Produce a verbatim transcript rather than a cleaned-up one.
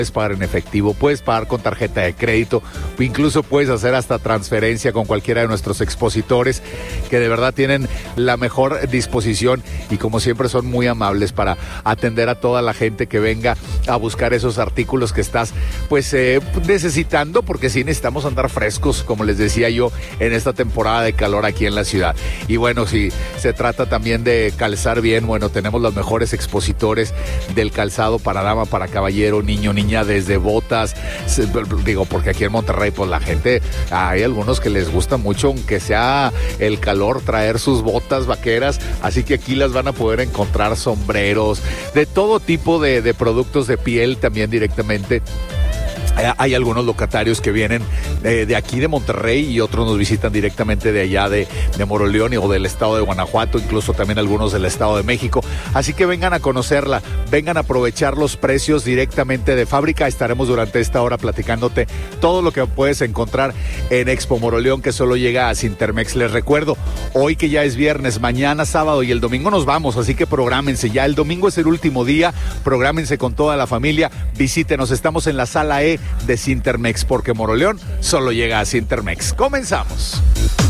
Puedes pagar en efectivo, puedes pagar con tarjeta de crédito, incluso puedes hacer hasta transferencia con cualquiera de nuestros expositores que de verdad tienen la mejor disposición y como siempre son muy amables para atender a toda la gente que venga a buscar esos artículos que estás pues eh, necesitando, porque sí necesitamos andar frescos, como les decía yo, en esta temporada de calor aquí en la ciudad. Y bueno, si se trata también de calzar bien, bueno, tenemos los mejores expositores del calzado para dama, para caballero, niño, niña, desde botas, digo, porque aquí en Monterrey pues la gente, hay algunos que les gusta mucho, aunque sea el calor, traer sus botas vaqueras, así que aquí las van a poder encontrar, sombreros, de todo tipo de, de productos de piel también directamente. Hay algunos locatarios que vienen de, de aquí de Monterrey y otros nos visitan directamente de allá de, de Moroleón o del estado de Guanajuato, incluso también algunos del estado de México. Así que vengan a conocerla, vengan a aprovechar los precios directamente de fábrica. Estaremos durante esta hora platicándote todo lo que puedes encontrar en Expo Moroleón, que solo llega a Cintermex. Les recuerdo, hoy que ya es viernes, mañana sábado y el domingo nos vamos, así que prográmense. Ya el domingo es el último día, prográmense con toda la familia, visítenos, estamos en la sala E de Cintermex, porque Moroleón solo llega a Cintermex. Comenzamos.